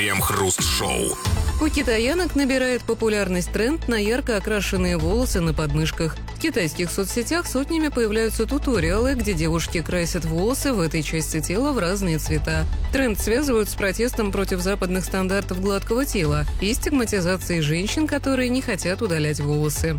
Крем-хруст-шоу. У китаянок набирает популярность тренд на ярко окрашенные волосы на подмышках. В китайских соцсетях сотнями появляются туториалы, где девушки красят волосы в этой части тела в разные цвета. Тренд связывают с протестом против западных стандартов гладкого тела и стигматизацией женщин, которые не хотят удалять волосы.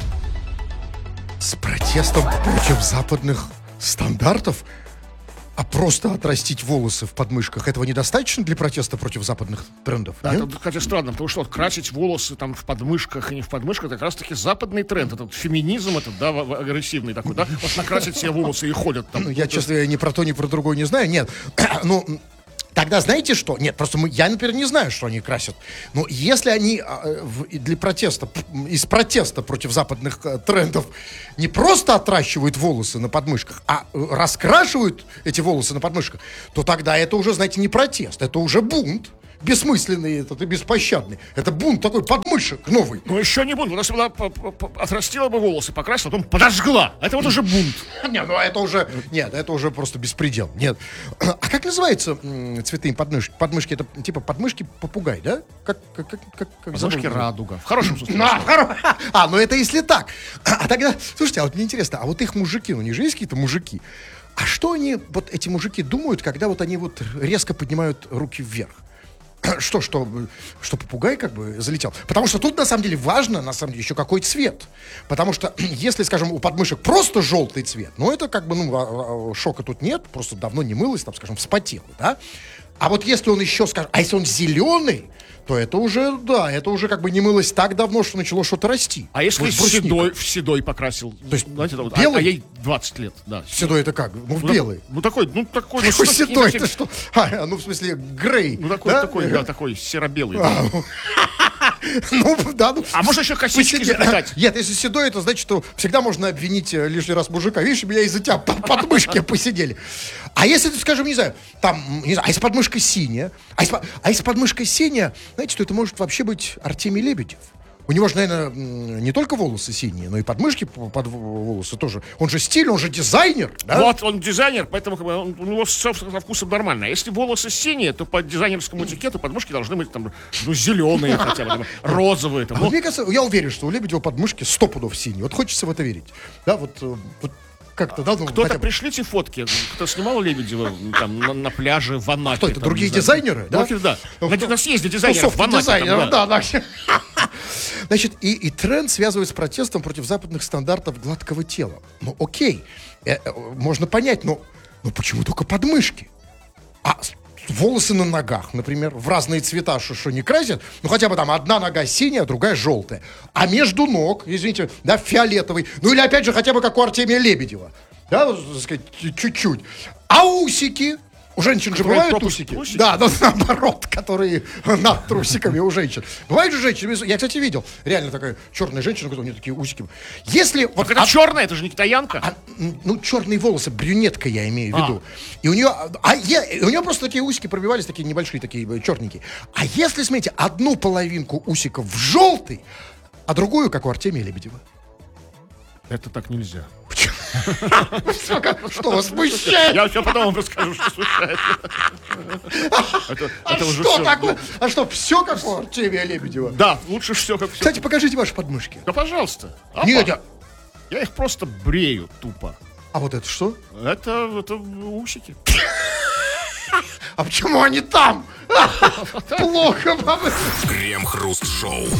С протестом против западных стандартов? А просто отрастить волосы в подмышках, этого недостаточно для протеста против западных трендов? Да, нет? это, кстати, странно, потому что вот красить волосы там в подмышках и не в подмышках, это как раз-таки западный тренд. Это вот феминизм этот, да, агрессивный такой, да? Вот накрасить себе волосы и ходят там. Ну, я, честно, ни про то, ни про другое не знаю. Нет, ну... Тогда знаете что? Нет, просто я, например, не знаю, что они красят. Но если они для протеста, из протеста против западных трендов не просто отращивают волосы на подмышках, а раскрашивают эти волосы на подмышках, то тогда это уже, знаете, не протест, это уже бунт. Бессмысленный этот и беспощадный. Это бунт такой подмышек новый. Ну еще не бунт. У нас была отрастила бы волосы, покрасила, потом подожгла. Это вот уже бунт. Нет, ну это уже... Нет, это уже просто беспредел. Нет. А как называются цветы подмышки? Подмышки, это типа подмышки попугай, да? Как Подмышки радуга. В хорошем смысле. Ну это если так. А тогда, слушайте, а вот мне интересно, а вот их мужики, ну у них же есть какие-то мужики, а что они, вот эти мужики думают, когда вот они вот резко поднимают руки вверх? Что попугай как бы залетел? Потому что тут, на самом деле, важно, на самом деле, еще какой цвет. Потому что, если, скажем, у подмышек просто желтый цвет, ну, это как бы, шока тут нет, просто давно не мылось, там, скажем, вспотело, да? А вот если он еще, скажем, а если он зеленый, то это уже, да, это уже как бы не мылось так давно, что начало что-то расти. А если вот в седой покрасил? То есть, знаете, вот, белый? а ей 20 лет, да. Седой это как? Ну, в белый. Такой Какой седой? Это что? Ну, в смысле, грей. Ну, такой серо-белый. Ну, да, ну. А можно еще косички заплетать? Нет, если седой, это значит, что всегда можно обвинить лишний раз мужика. Видишь, меня из-за тебя подмышки посидели. А если, скажем, не знаю, там, не знаю, а если подмышка синяя? А если подмышка синяя, знаете, что это может вообще быть Артемий Лебедев. У него же, наверное, не только волосы синие, но и подмышки под волосы тоже. Он же стиль, он же дизайнер. Да? Вот, он дизайнер, поэтому у него все со вкусом нормально. А если волосы синие, то по дизайнерскому этикету подмышки должны быть там, ну, зеленые хотя бы, там, розовые. Там, мне кажется, я уверен, что у Лебедева подмышки 100 пудов синие. Вот хочется в это верить. Да, вот как-то, да, кто-то пришлите фотки, кто снимал Лебедева там на пляже в Анапе. Кто это, другие дизайнеры? Да? Да. На съезде дизайнеров в Анапе. Да. Значит, и тренд связывают с протестом против западных стандартов гладкого тела. Ну, окей, можно понять, но почему только подмышки? А волосы на ногах, например, в разные цвета, что не красят, ну, хотя бы там одна нога синяя, другая желтая. А между ног, извините, да, фиолетовый. Ну, или, опять же, хотя бы как у Артемия Лебедева. Да, так сказать, чуть-чуть. А усики? У женщин же бывают усики? Да, но наоборот, которые над трусиками у женщин. Бывают же женщины, я, кстати, видел, реально такая черная женщина, у нее такие усики. Если... Вот это черная, это же не китаянка. Ну, черные волосы, брюнетка я имею в виду. И у нее просто такие усики пробивались, такие небольшие, такие черненькие. А если, смотрите, одну половинку усиков в желтый, а другую, как у Артемия Лебедева? Это так нельзя. Что вас смущает? Я все потом вам расскажу, что смущает. Это уже что все. такое? А что, все как у Артемия Лебедева? Да, лучше все как все. Кстати, покажите ваши подмышки. Да, пожалуйста. Нет, я их просто брею тупо. А вот это что? Это усики. А почему они там? Плохо, мама. Крем-хруст-шоу.